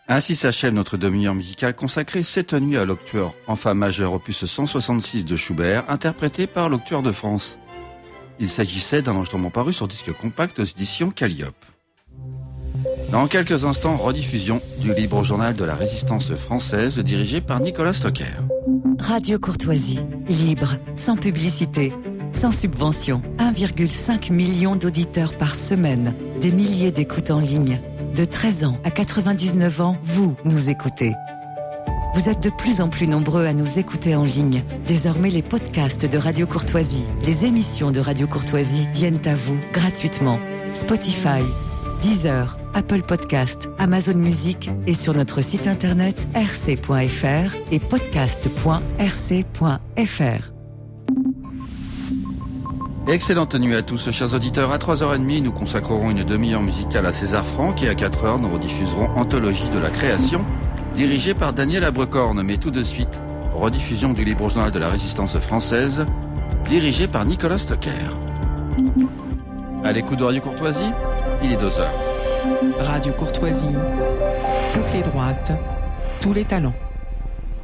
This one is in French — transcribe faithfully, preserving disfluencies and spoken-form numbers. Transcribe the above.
Ainsi s'achève notre demi-heure musicale consacrée cette nuit à l'octuor en fa majeur opus cent soixante-six de Schubert, interprété par l'Octuor de France. Il s'agissait d'un enregistrement paru sur disque compact aux éditions Calliope. Dans quelques instants, rediffusion du Libre Journal de la Résistance française dirigé par Nicolas Stocker. Radio Courtoisie, libre, sans publicité, sans subvention. un virgule cinq million d'auditeurs par semaine, des milliers d'écoutes en ligne. De treize ans à quatre-vingt-dix-neuf ans, vous nous écoutez. Vous êtes de plus en plus nombreux à nous écouter en ligne. Désormais, les podcasts de Radio Courtoisie, les émissions de Radio Courtoisie viennent à vous gratuitement. Spotify, Deezer, Apple Podcast, Amazon Music et sur notre site internet r c point f r et podcast point r c point f r. Excellente nuit à tous, chers auditeurs. À trois heures trente, nous consacrerons une demi-heure musicale à César Franck et à quatre heures, nous rediffuserons Anthologie de la création, dirigée par Daniel Abrecorne. Mais tout de suite, rediffusion du Libre Journal de la Résistance française, dirigé par Nicolas Stocker. À l'écoute de Radio Courtoisie, il est deux heures. Radio Courtoisie, toutes les droites, tous les talents.